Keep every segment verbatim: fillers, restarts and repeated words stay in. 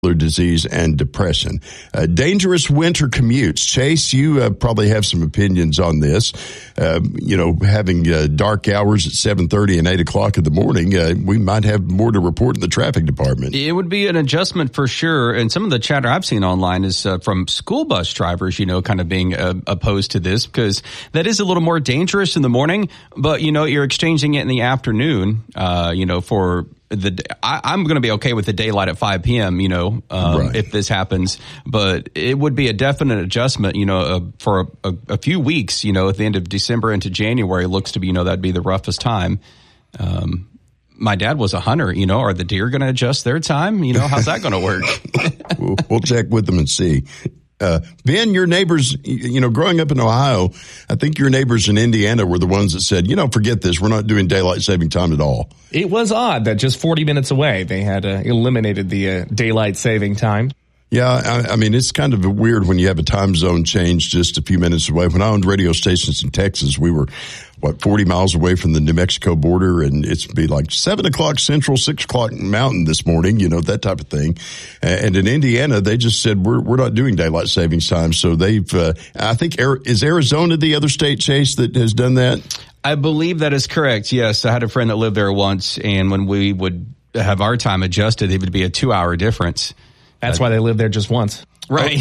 disease and depression. Uh, dangerous winter commutes. Chase, you uh, probably have some opinions on this. Uh, you know, having uh, dark hours at seven thirty and eight o'clock in the morning, uh, we might have more to report in the traffic department. It would be an adjustment for sure. And some of the chatter I've seen online is uh, from school bus drivers, you know, kind of being uh, opposed to this because that is a little more dangerous in the morning. But, you know, you're exchanging it in the afternoon, uh, you know, for The I, I'm going to be okay with the daylight at five p.m., you know, um, right. if this happens. But it would be a definite adjustment, you know, uh, for a, a, a few weeks, you know, at the end of December into January. It looks to be, you know, that'd be the roughest time. Um, my dad was a hunter, you know, are the deer going to adjust their time? You know, how's that going to work? we'll, we'll check with them and see. Uh, Ben, your neighbors, you know, growing up in Ohio, I think your neighbors in Indiana were the ones that said, you know, forget this. We're not doing daylight saving time at all. It was odd that just forty minutes away, they had uh, eliminated the uh, daylight saving time. Yeah, I, I mean, it's kind of weird when you have a time zone change just a few minutes away. When I owned radio stations in Texas, we were, what, forty miles away from the New Mexico border, and it's be like seven o'clock Central, six o'clock Mountain this morning, you know, that type of thing. And in Indiana, they just said, we're we're not doing daylight savings time. So they've, uh, I think, is Arizona the other state, Chase, that has done that? I believe that is correct, yes. I had a friend that lived there once, and when we would have our time adjusted, it would be a two-hour difference. That's why they lived there just once. Right.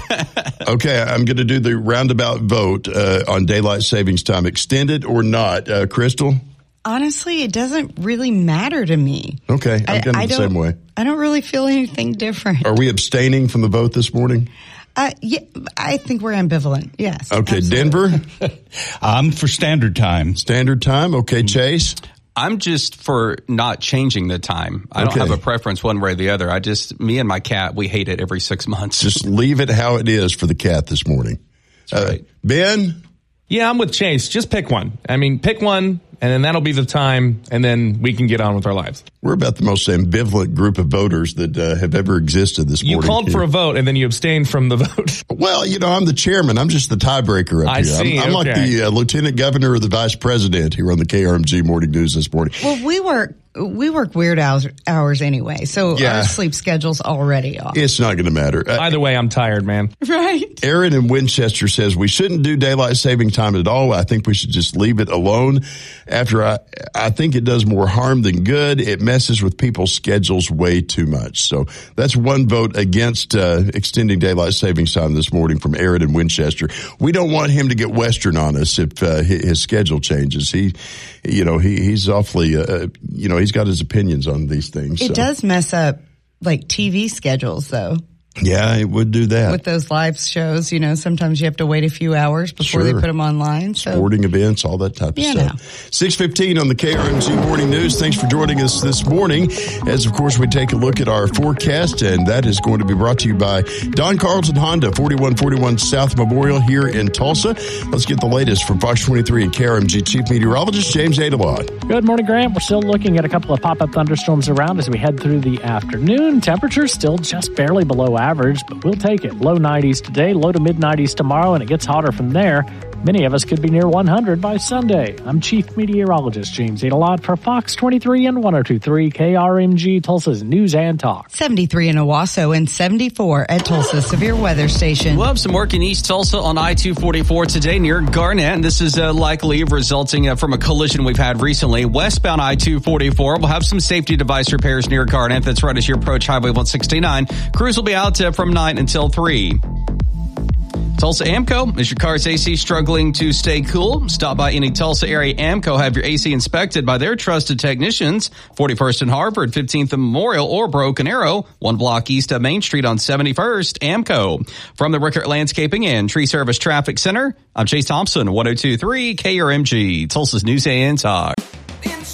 Okay, I'm going to do the roundabout vote uh, on daylight savings time, extended or not. Uh, Crystal? Honestly, it doesn't really matter to me. Okay, I'm kind of the same way. I don't really feel anything different. Are we abstaining from the vote this morning? Uh, yeah, I think we're ambivalent, yes. Okay, absolutely. Denver? I'm for standard time. Standard time, okay, Chase? I'm just for not changing the time. I okay. don't have a preference one way or the other. I just, me and my cat, we hate it every six months. Just leave it how it is for the cat this morning. That's right. Uh, Ben? Yeah, I'm with Chase. Just pick one. I mean, pick one, and then that'll be the time, and then we can get on with our lives. We're about the most ambivalent group of voters that uh, have ever existed this you morning. You called here. for a vote, and then you abstained from the vote. Well, you know, I'm the chairman. I'm just the tiebreaker up I here. see, I'm, I'm okay. like the uh, lieutenant governor or the vice president here on the K R M G Morning News this morning. Well, we work we work weird hours, hours anyway, so yeah. our sleep schedule's already off. It's not going to matter. Uh, Either way, I'm tired, man. Right. Aaron in Winchester says we shouldn't do daylight saving time at all. I think we should just leave it alone. After I, I think it does more harm than good. It messes with people's schedules way too much. So that's one vote against uh, extending daylight savings time this morning from Aaron in Winchester. We don't want him to get Western on us if uh, his schedule changes. He, you know, he he's awfully, uh, you know, he's got his opinions on these things. It so. does mess up like T V schedules, though. Yeah, it would do that. With those live shows, you know, sometimes you have to wait a few hours before sure. they put them online. So. Sporting events, all that type of yeah, stuff. no. six fifteen on the K R M G Morning News. Thanks for joining us this morning. As, of course, we take a look at our forecast, and that is going to be brought to you by Don Carlton Honda, forty-one forty-one South Memorial here in Tulsa. Let's get the latest from Fox twenty-three and K R M G Chief Meteorologist James Adelon. Good morning, Grant. We're still looking at a couple of pop-up thunderstorms around as we head through the afternoon. Temperatures still just barely below average, but we'll take it. Low nineties today, low to mid nineties tomorrow, and it gets hotter from there. Many of us could be near one hundred by Sunday. I'm Chief Meteorologist James Adelon for Fox twenty-three and one oh two point three K R M G, Tulsa's News and Talk. seventy-three in Owasso and seventy-four at Tulsa Severe Weather Station. We'll have some work in East Tulsa on I two forty-four today near Garnett, and this is uh, likely resulting uh, from a collision we've had recently. Westbound I two forty-four will have some safety device repairs near Garnett. That's right as you approach Highway one sixty-nine. Crews will be out uh, from nine until three. Tulsa AMCO, is your car's A C struggling to stay cool? Stop by any Tulsa area AMCO, have your A C inspected by their trusted technicians. forty-first and Harvard, fifteenth and Memorial, or Broken Arrow, one block east of Main Street on seventy-first, AMCO. From the Rickert Landscaping and Tree Service Traffic Center, I'm Chase Thompson, one oh two point three K R M G, Tulsa's News and Talk.